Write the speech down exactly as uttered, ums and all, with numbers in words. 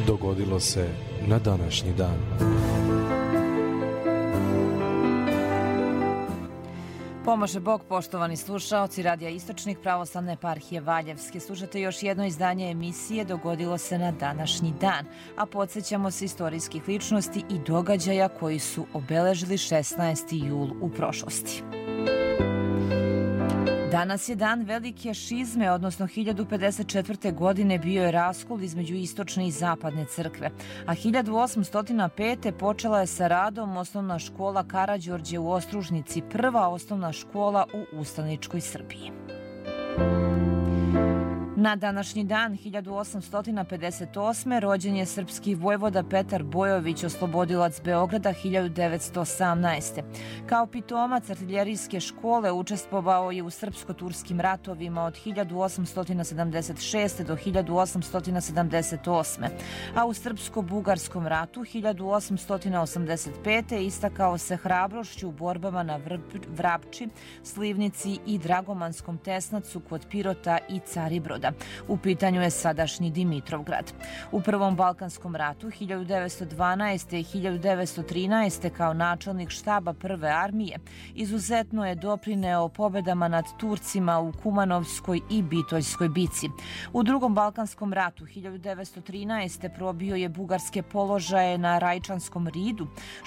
dogodilo se na današnji dan. Pomaže Bog, poštovani slušaoci Radija Istočnik pravoslavne eparhije Valjevske. Slušate još jedno izdanje emisije Dogodilo se na današnji dan, a podsjećamo se istorijskih ličnosti i događaja koji su obeležili šesnaesti jul u prošlosti. Danas je dan velike šizme, odnosno hiljadu pedeset četvrte. godine bio je raskol između istočne i zapadne crkve, a hiljadu osamsto pete. počela je sa radom osnovna škola Karađorđe u Ostružnici, prva osnovna škola u ustaničkoj Srbiji. Na današnji dan, hiljadu osamsto pedeset osme. rođen je srpski vojvoda Petar Bojović, oslobodilac Beograda hiljadu devetsto osamnaeste. Kao pitomac artiljerijske škole učestvovao je u srpsko-turskim ratovima od hiljadu osamsto sedamdeset šeste. do hiljadu osamsto sedamdeset osme. a u srpsko-bugarskom ratu hiljadu osamsto osamdeset pete. istakao se hrabrošću u borbama na Vrapči, Slivnici i Dragomanskom Tesnacu kod Pirota i Caribroda. U pitanju je sadašnji Dimitrovgrad. U Prvom Balkanskom ratu hiljadu devetsto dvanaeste. i hiljadu devetsto trinaeste. kao načelnik štaba Prve armije izuzetno je doprineo pobedama nad Turcima u Kumanovskoj i Bitoljskoj bici. U Drugom Balkanskom ratu hiljadu devetsto trinaeste. probio je bugarske položaje na Rajčanskom ridu,